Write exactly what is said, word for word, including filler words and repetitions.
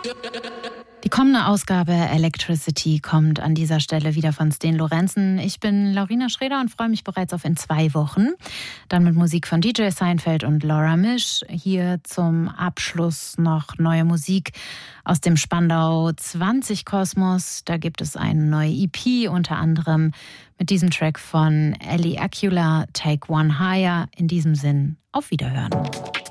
Die kommende Ausgabe Electricity kommt an dieser Stelle wieder von Sten Lorenzen. Ich bin Laurina Schreder und freue mich bereits auf in zwei Wochen. Dann mit Musik von D J Seinfeld und Laura Misch. Hier zum Abschluss noch neue Musik aus dem Spandau zwanzig Kosmos. Da gibt es eine neue E P, unter anderem mit diesem Track von Ellie Acula, Take One Higher. In diesem Sinn, auf Wiederhören.